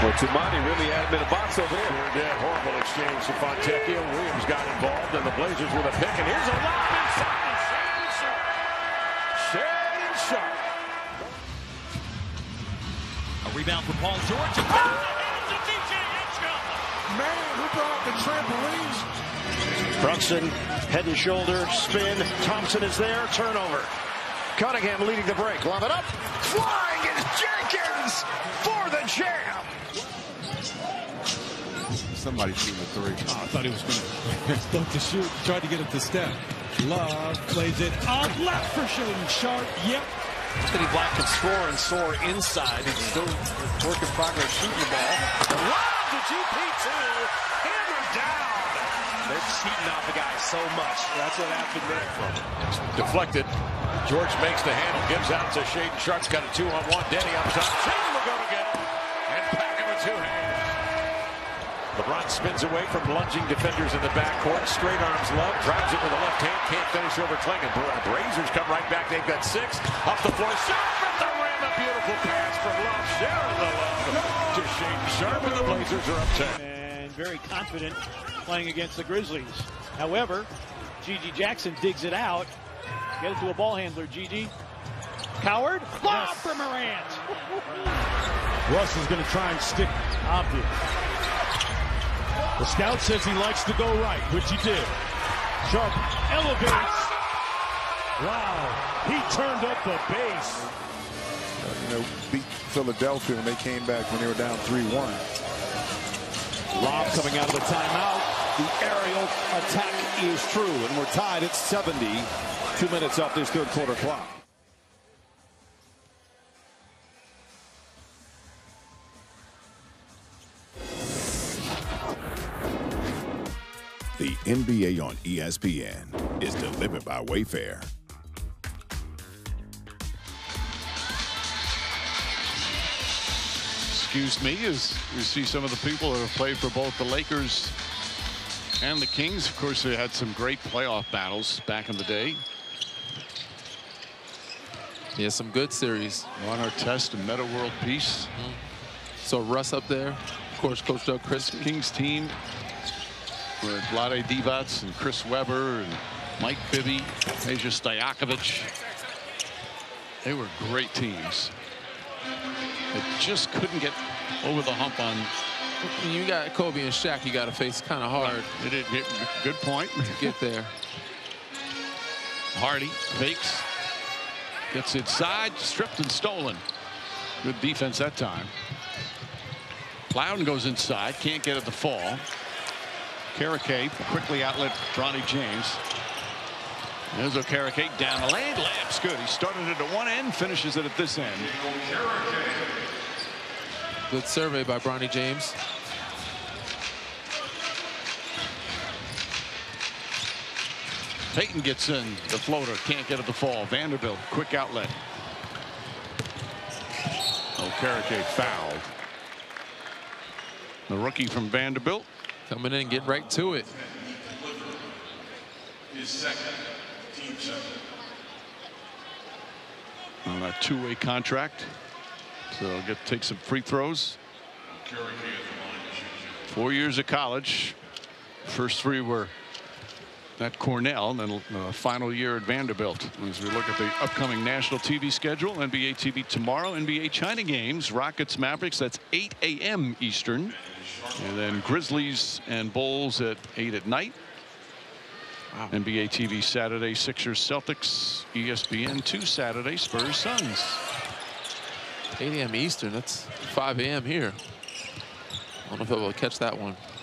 Well, Tumani really had him in a box over there. Sure did. Horrible exchange to Fontecchio. Williams got involved, and the Blazers with a pick. And here's a lob inside. Shannon Sharpe. Shannon Sharpe. A rebound for Paul George. And hands to DJ Hitchcock. Man, who brought up the trampolines? Brunson, head and shoulder, spin. Thompson is there, turnover. Cunningham leading the break. Lob it up. Flying is Jenkins for the jam. Somebody shooting a three. Oh, I thought he was going to start to shoot. Tried to get it to step. Love plays it out left for Shaedon Sharpe. Yep. Anthony Black can score and soar inside. He's still work in progress shooting the ball. Lob to GP2. Hammered down. They're cheating off the guy so much. That's what happened there. Deflected. George makes the handle, gives out to Shaedon Sharpe's got a 2-on-1. Denny up top. Shaedon will go to get it. And back him with two hands. LeBron spins away from lunging defenders in the backcourt. Straight arms Love. Drives it with the left hand. Can't finish over Klingon. Blazers come right back. They've got 6. Up the floor. Sharpe at the rim. A beautiful pass from Love. Sharing the love to Shaedon Sharpe. And the Blazers are up 10. And very confident playing against the Grizzlies. However, Gigi Jackson digs it out. Get it to a ball handler, Gigi. Coward. Lob for Morant. Russ is going to try and stick obvious. The scout says he likes to go right, which he did. Sharpe elevates. Wow. He turned up the base. Beat Philadelphia when they came back when they were down 3-1. Lob coming out of the timeout. The aerial attack is true, and we're tied at 70. 2 minutes off this third quarter clock. The NBA on ESPN is delivered by Wayfair. Excuse me, as we see some of the people that have played for both the Lakers and the Kings. Of course, they had some great playoff battles back in the day. Yeah, some good series. Ron Artest and Metta World Peace. So Russ up there. Of course, Coach Doug Christie. Kings team with Vlade Divac and Chris Webber and Mike Bibby, Peja Stojakovic. They were great teams. They just couldn't get over the hump on. When you got Kobe and Shaq, you got to face kind of hard. Good point. To get there. Hardy fakes. Gets inside, stripped and stolen. Good defense that time. Loudon goes inside, can't get it to fall. Okereke quickly outlet Bronny James. There's Okereke down the lane. Layup's good. He started it at one end, finishes it at this end. Good survey by Bronny James. Payton gets in the floater, can't get it to fall. Vanderbilt, quick outlet. Okereke fouled. The rookie from Vanderbilt coming in and getting right to it. His second, team second. On a two-way contract, so he'll get to take some free throws. 4 years of college. First 3 were at Cornell, and then the final year at Vanderbilt. As we look at the upcoming national TV schedule, NBA TV tomorrow, NBA China games, Rockets Mavericks, that's 8 a.m. Eastern. And then Grizzlies and Bulls at 8 at night. Wow. NBA TV Saturday, Sixers Celtics, ESPN 2 Saturday, Spurs Suns. 8 a.m. Eastern, that's 5 a.m. here. I don't know if I'll be able to catch that one.